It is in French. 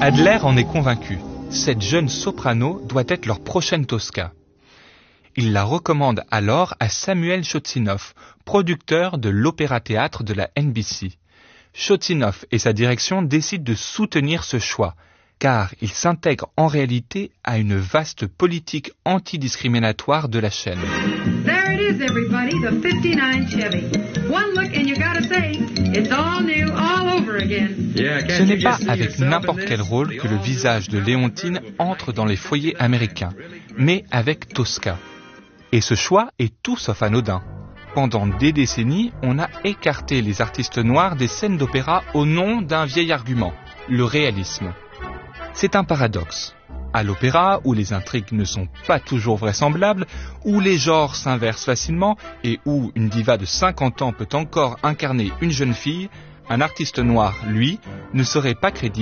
Adler en est convaincu. Cette jeune soprano doit être leur prochaine Tosca. Il la recommande alors à Samuel Chotzinov, producteur de l'opéra-théâtre de la NBC. Chotzinov et sa direction décident de soutenir ce choix, car il s'intègre en réalité à une vaste politique antidiscriminatoire de la chaîne. There it is, everybody, the 59 Chevy. One look and you gotta say, it's all new, all over again. Ce n'est pas avec n'importe quel rôle que le visage de Léontine entre dans les foyers américains, mais avec Tosca. Et ce choix est tout sauf anodin. Pendant des décennies, on a écarté les artistes noirs des scènes d'opéra au nom d'un vieil argument, le réalisme. C'est un paradoxe. À l'opéra, où les intrigues ne sont pas toujours vraisemblables, où les genres s'inversent facilement et où une diva de 50 ans peut encore incarner une jeune fille, un artiste noir, lui, ne serait pas crédible